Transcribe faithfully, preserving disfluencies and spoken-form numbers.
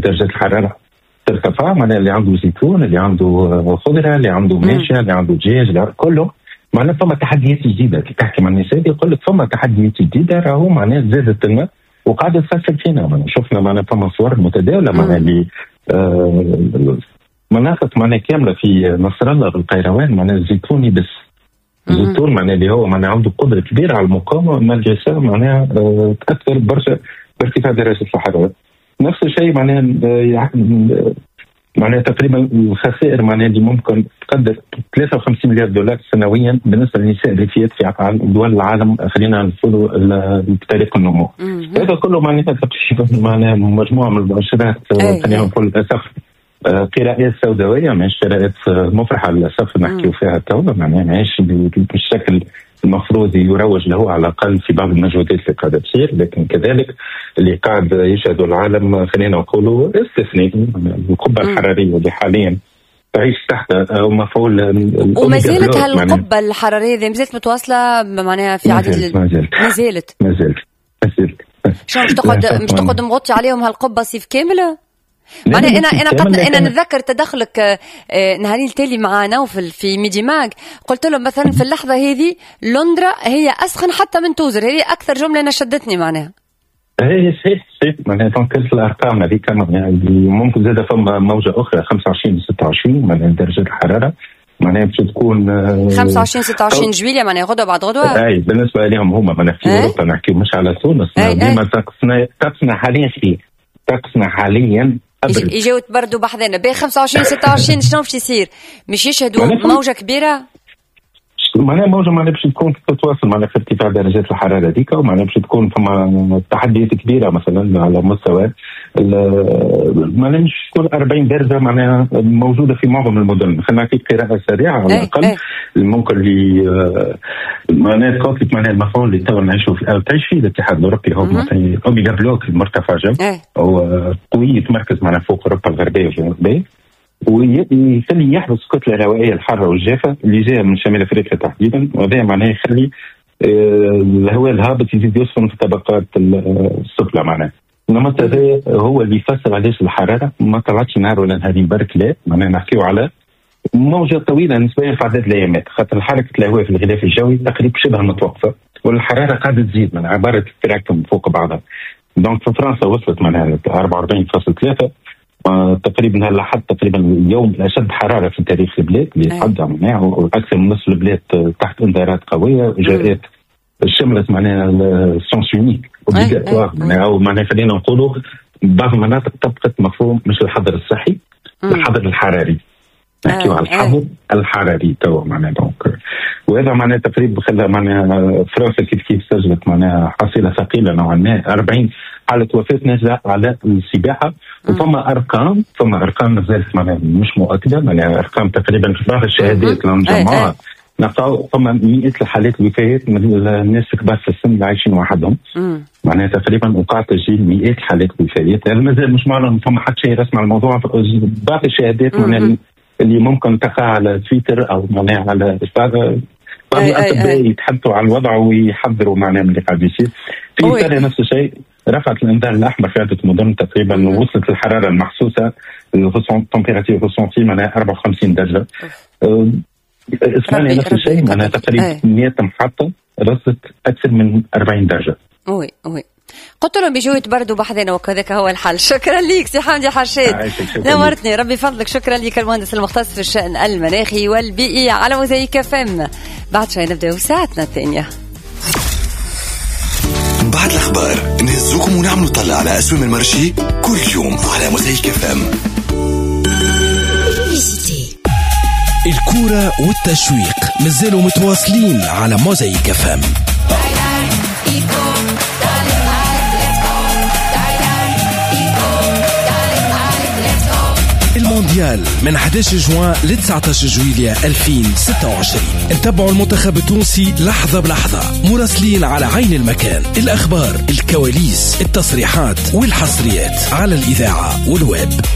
درجات الحرارة ترتفع، معناها اللي عنده زيتون، اللي عنده خضرة، اللي عنده ماشية، اللي عنده دجاج، كله معناها فما تحديات جديدة. كي تحكي مع الناس يقول لك فما تحديات جديدة، راهو معناها زادت الماء وقاعدة تخسر فينا. معناها شفنا معناها فما صور متداولة معناها اللي آه مناطق معناها كاملة في نصر الله بالقيروان معناها الزيتون بس الزيتون معناها اللي هو معناها عنده قدرة كبيرة على المقاومة، ما الجسام معناها آه تأثر برشا بارتفاع درجة الحرارة. نفس الشيء معناها يعني معناها تقريبا الخسائر معناها اللي ممكن تقدر ثلاثة وخمسين مليار دولار سنويا بالنسبه للنساء الريفيات في دول العالم، خلينا نقولوا بطريق النمو. هذا كله معناها تقريبا معناها مجموعه من المؤشرات خلينا نقول للاسف قراءات سوداويه، مش قراءات مفرحه للاسف نحكيو فيها تو، معناها ماهيش بالشكل المفروض يروج له على الأقل في بعض المجهودات اللي قاعدة تصير. لكن كذلك اللي قاعد يشهد العالم خلينا نقولوا استثنائي، القبة الحرارية اللي حاليا تعيش تحت مفعول وما زالت هالقبة الحرارية ذي مازالت متواصلة معناها في عدد ما زالت ما زالت ما زالت ما زالت شو مش تقعد مش تقعد مغطي عليهم هالقبة صيف كاملة؟ أنا أنا أنا قد أنا نتذكر تدخلك نهارين التالي مع نوفل في ميدي ماج، قلت له مثلا في اللحظة هذه لندرا هي أسخن حتى من توزر، هذه أكثر جملة أنا شدتني معناها. هي صحيح صحيح معناها تنقل الأرقام هذيك يعني ممكن زاد فما موجة أخرى خمسة وعشرين ستة وعشرين معناها درجة الحرارة معناها باش تكون خمسة وعشرين ستة وعشرين جويلية معناها غدوة بعد غدوة. أي بالنسبة لهم هم معناها في أوروبا نحكي مش على تونس بما طقسنا طقسنا حاليا فيه طقسنا حاليا يجيو تبردوا بحذنا ب خمسة وعشرين ستة وعشرين شنو باش يصير؟ مش يشهدوا موجة كبيرة؟ معناها موجة معناها باش تكون تتواصل معناها في ارتفاع درجات الحرارة هذيك، ومعناها باش تكون فما تحديات كبيرة مثلا على مستوى معناها باش تكون أربعين درجة معناها موجودة في معظم المدن. خلينا نعطيك قراءة سريعة على الأقل ايه ايه. ممكن اللي معناها تقاطب معناها المفعول اللي تو نعيشوا فيه أو تعيش فيه الاتحاد الأوروبي هو مثلا أوميغا بلوك المرتفع جدا هو قوي يتمركز معناها فوق أوروبا الغربية والجنوبية، ويخلي يحبس الكتلة الهوائية الحارة والجافة اللي جاية من شمال أفريقيا تحديدا، وهذا معناه يخلي الهواء الهابط يزيد يسخن في طبقات السفلى معناه. النمط هذا هو اللي يفسر علاش الحرارة ما طلعتش نهار ولا نهارين برك، لا معناه نحكيو على موجة طويلة نسبيا في عدد الأيامات، خاطر حركة الهواء في الغلاف الجوي تقريبا شبه متوقفة والحرارة قاعدة تزيد من عبارة التراكم فوق بعضها. دونك في فرنسا وصلت معناها أربعة وأربعين فاصلة ثلاثة آه تقريبا لحد تقريبا اليوم الاشد حراره في تاريخ البلاد اللي حد معناها، واكثر من نصف البلاد تحت انذارات قويه جاءت شملت معناها السونس يونيك اوبليغاتوار معناها، او معناها خلينا نقولوا بعض المناطق طبقت مفهوم مش الحظر الصحي الحظر الحراري، نحكيو على الحظر الحراري تو معناها. دونك وهذا معناها تقريبا خلى معناها فرنسا كيف كيف سجلت معناها حصيله ثقيله نوعا ما أربعين حالة وفاة ناتجة على السباحة، وفما أرقام فما أرقام مازالت معناها مش مؤكدة، معناها أرقام تقريبا في بعض الشهادات لهم جماعة نلقاو فما مئات الحالات الوفيات من الناس كبار في السن اللي عايشين وحدهم، معناها تقريبا وقع تسجيل مئات حالات وفيات، يعني مازال مش معلن فما حتى شيء رسمي على الموضوع. بعض الشهادات معناها اللي ممكن تقع على تويتر أو معناها على بعض بعض الأطباء يتحدثوا عن الوضع ويحذروا معناها من اللي قاعد يصير. في إيطاليا نفس الشيء رفعت الانذار الاحمر في عده مدن تقريبا، مم. وصلت الحراره المحسوسه التمبيراتير ريسونتي معناها أربعة وخمسين درجه. أه اسبانيا نفس الشيء معناها تقريبا مئة محطه رصدت اكثر من أربعين درجه. وي وي قلت لهم بيجوا يتبردوا بحذنا وكذاك هو الحل. شكرا ليك سي حمدي حرشيد، نورتني ربي فضلك. شكرا لك المهندس المختص في الشأن المناخي والبيئي على موزايك اف ام. بعد شوي نبدأ ساعتنا الثانية. بعد الأخبار نهزوكم ونعملوا طلع على أسوام المرشي كل يوم على موزايك اف ام. الكورة والتشويق مازالوا متواصلين على موزايك اف ام. المونديال من أحد عشر جوان ل تسعة عشر جويلية ألفين وستة وعشرين. نتابعوا المنتخب التونسي لحظة بلحظة، مراسلين على عين المكان، الأخبار، الكواليس، التصريحات والحصريات على الإذاعة والويب.